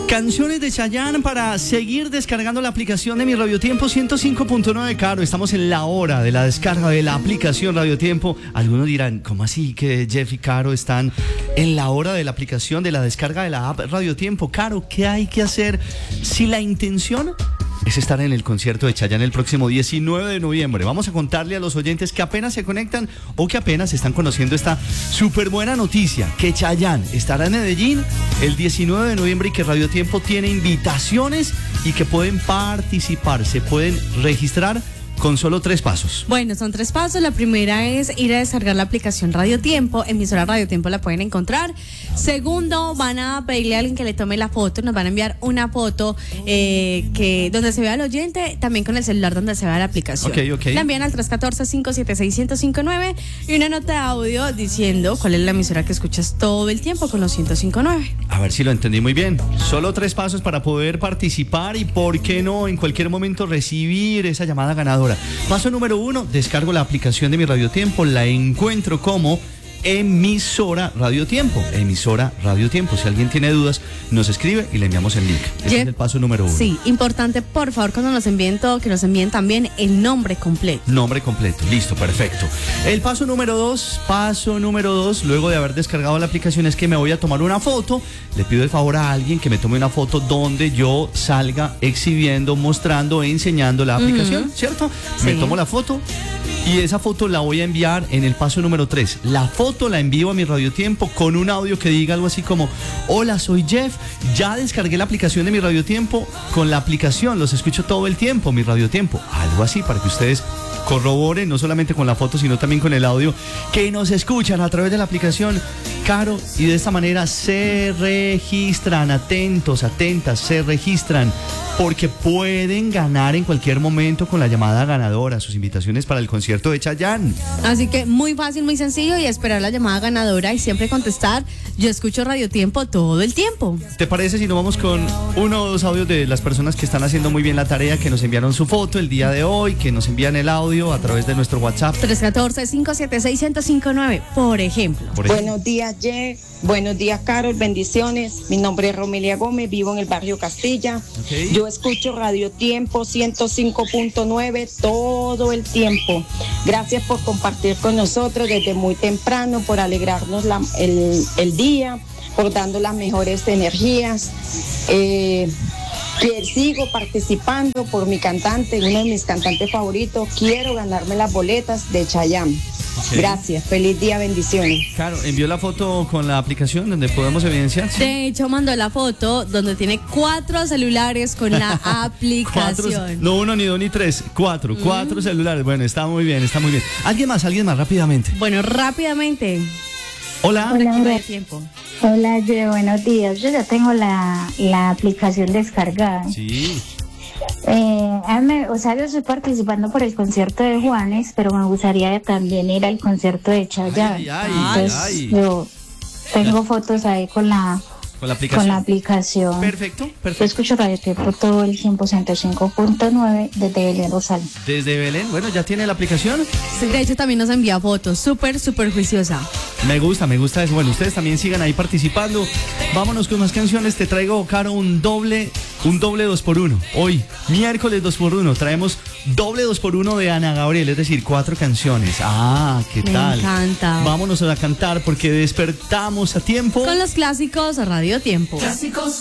Canciones de Chayanne para seguir descargando la aplicación de Mi Radio Tiempo 105.9. Caro, estamos en la hora de la descarga de la aplicación Radio Tiempo. Algunos dirán, ¿cómo así que Jeff y Caro están en la hora de la aplicación de la descarga de la app Radio Tiempo? Caro, ¿qué hay que hacer si la intención es estar en el concierto de Chayanne el próximo 19 de noviembre? Vamos a contarle a los oyentes que apenas se conectan o que apenas están conociendo esta súper buena noticia, que Chayanne estará en Medellín el 19 de noviembre y que Radio Tiempo tiene invitaciones y que pueden participar, se pueden registrar con solo 3 pasos. Bueno, son 3 pasos. La primera es ir a descargar la aplicación Radio Tiempo. Emisora Radio Tiempo la pueden encontrar. Segundo, van a pedirle a alguien que le tome la foto. Nos van a enviar una foto donde se vea el oyente, también con el celular donde se vea la aplicación. Ok. La envían al 314-576-1059 y una nota de audio diciendo cuál es la emisora que escuchas todo el tiempo con los 105.9. A ver si lo entendí muy bien. Solo 3 pasos para poder participar y, ¿por qué no, en cualquier momento recibir esa llamada ganadora? Paso número 1, descargo la aplicación de Mi Radio Tiempo, la encuentro como emisora Radio Tiempo. Emisora Radio Tiempo. Si alguien tiene dudas, nos escribe y le enviamos el link. Ese es el paso número 1. Sí, importante, por favor, cuando nos envíen todo, que nos envíen también el nombre completo. Nombre completo, listo, perfecto. El paso número 2, luego de haber descargado la aplicación, es que me voy a tomar una foto. Le pido el favor a alguien que me tome una foto donde yo salga exhibiendo, mostrando e enseñando la aplicación, ¿cierto? Sí. Me tomo la foto y esa foto la voy a enviar en el paso número 3. La foto la envío a Mi Radio Tiempo con un audio que diga algo así como: hola, soy Jeff, ya descargué la aplicación de Mi Radio Tiempo, con la aplicación los escucho todo el tiempo, Mi Radio Tiempo. Algo así para que ustedes corroboren, no solamente con la foto, sino también con el audio, que nos escuchan a través de la aplicación, Caro, y de esta manera se registran, atentos, atentas, se registran, porque pueden ganar en cualquier momento con la llamada ganadora, sus invitaciones para el concierto de Chayanne. Así que muy fácil, muy sencillo, y esperar la llamada ganadora y siempre contestar: yo escucho Radio Tiempo todo el tiempo. ¿Te parece si nos vamos con 1 o 2 audios de las personas que están haciendo muy bien la tarea, que nos enviaron su foto el día de hoy, que nos envían el audio a través de nuestro WhatsApp? 314-576-1059, por ejemplo. Buenos días, Jeff. Buenos días, Carol. Bendiciones. Mi nombre es Romelia Gómez, vivo en el barrio Castilla. Yo escucho Radio Tiempo 105.9 todo el tiempo. Gracias por compartir con nosotros desde muy temprano, por alegrarnos el día, por dando las mejores energías. Que sigo participando por mi cantante, uno de mis cantantes favoritos. Quiero ganarme las boletas de Chayanne. Gracias, feliz día, bendiciones. Claro, envió la foto con la aplicación donde podemos evidenciar. ¿Sí? De hecho, mandó la foto donde tiene 4 celulares con la aplicación. 4, no 1, ni 2, ni 3, 4 celulares. Bueno, está muy bien, está muy bien. Alguien más, rápidamente. Bueno, rápidamente. Hola. Hola, tiempo. Hola, buenos días. Yo ya tengo la aplicación descargada. Sí. Yo estoy participando por el concierto de Juanes, pero me gustaría también ir al concierto de Chayanne. Entonces, yo tengo fotos ahí con la aplicación. Perfecto. Yo escucho Radio Tiempo todo el tiempo, 105.9 desde Belén, Rosario. Desde Belén, bueno, ¿ya tiene la aplicación? Sí, de hecho, también nos envía fotos, súper juiciosa. Me gusta eso. Bueno, ustedes también sigan ahí participando. Vámonos con más canciones. Te traigo, Caro, un doble 2x1. Hoy, miércoles 2x1, traemos doble 2x1 de Ana Gabriel, es decir, 4 canciones. ¿Qué tal? Me encanta. Vámonos a cantar porque despertamos a tiempo con los clásicos Radio Tiempo. Clásicos